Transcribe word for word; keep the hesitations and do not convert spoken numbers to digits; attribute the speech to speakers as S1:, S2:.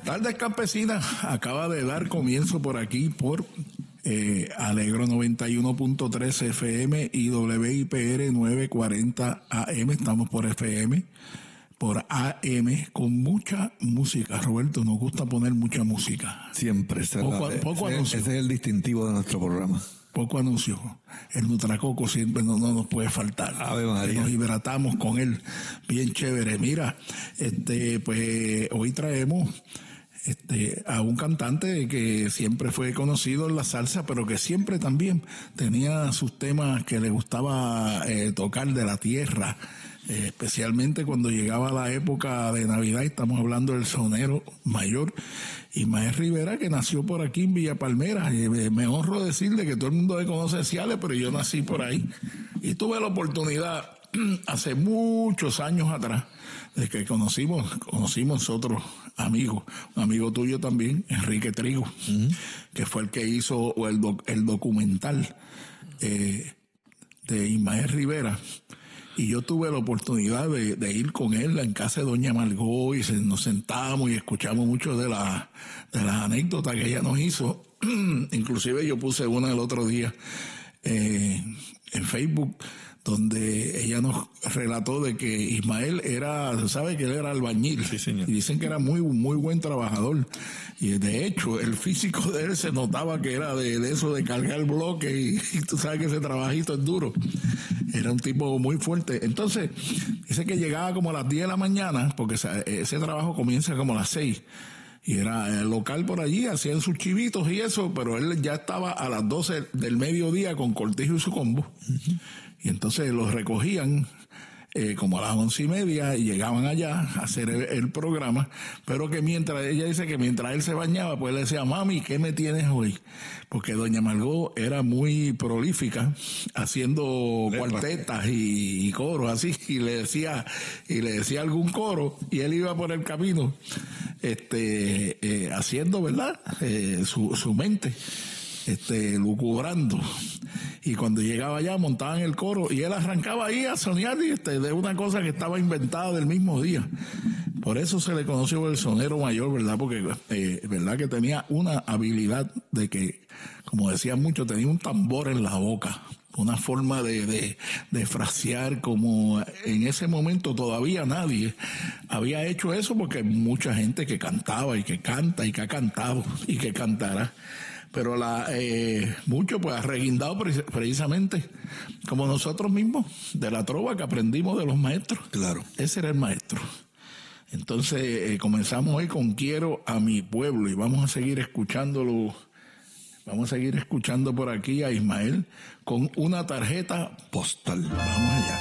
S1: Tardes Campesinas acaba de dar comienzo por aquí por eh, Alegro noventa y uno punto tres F M y W I P R novecientos cuarenta A M. Estamos por F M, por A M, con mucha música. Roberto, nos gusta poner mucha música.
S2: Siempre. Ese,
S1: poco,
S2: la,
S1: poco
S2: ese,
S1: anuncio.
S2: ese es el distintivo de nuestro programa.
S1: Poco anuncio. El Nutracoco siempre no, no nos puede faltar.
S2: Ave María.
S1: Nos hidratamos con él. Bien chévere. Mira, este, pues hoy traemos este, a un cantante que siempre fue conocido en la salsa, pero que siempre también tenía sus temas que le gustaba eh, tocar de la tierra. Eh, especialmente cuando llegaba la época de Navidad, estamos hablando del sonero mayor Ismael Rivera, que nació por aquí en Villa Palmera. Eh, me honro decirle que todo el mundo le conoce Ciales, pero yo nací por ahí y tuve la oportunidad hace muchos años atrás de que conocimos conocimos otros amigos, un amigo tuyo también, Enrique Trigo, uh-huh. que fue el que hizo el, doc, el documental eh, de Ismael Rivera. Y yo tuve la oportunidad de, de ir con él en casa de Doña Margot y se, nos sentamos y escuchamos mucho de, la, de las anécdotas que ella nos hizo. Inclusive yo puse una el otro día eh, en Facebook, donde ella nos relató de que Ismael era, sabe que él era albañil.
S2: Sí, señor.
S1: Y dicen que era muy, muy buen trabajador. Y de hecho, el físico de él se notaba que era de, de eso de cargar bloque y, y tú sabes que ese trabajito es duro. Era un tipo muy fuerte. Entonces, dice que llegaba como a las diez de la mañana, porque ese, ese trabajo comienza como a las seis. Y era el local por allí, hacían sus chivitos y eso, pero él ya estaba a las doce del mediodía con Cortijo y su combo. Uh-huh. Y entonces los recogían eh, como a las once y media y llegaban allá a hacer el, el programa, pero que mientras, ella dice que mientras él se bañaba, pues le decía, mami, ¿qué me tienes hoy? Porque doña Margot era muy prolífica haciendo Letra. cuartetas y, y coros así, y le decía, y le decía algún coro, y él iba por el camino, este, eh, haciendo, ¿verdad? Eh, su, su mente. Este, lucubrando, y cuando llegaba allá montaban el coro y él arrancaba ahí a soñar y este, de una cosa que estaba inventada del mismo día. Por eso se le conoció el sonero mayor, ¿verdad? Porque eh, verdad que tenía una habilidad de que, como decían muchos, tenía un tambor en la boca, una forma de, de, de frasear como en ese momento todavía nadie había hecho eso, porque hay mucha gente que cantaba y que canta y que ha cantado y que cantará. Pero la eh, mucho pues arreguindado precisamente como nosotros mismos, de la trova que aprendimos de los maestros.
S2: Claro.
S1: Ese era el maestro. Entonces eh, comenzamos hoy con Quiero a mi pueblo y vamos a seguir escuchándolo. Vamos a seguir escuchando por aquí a Ismael con una tarjeta postal. Vamos allá.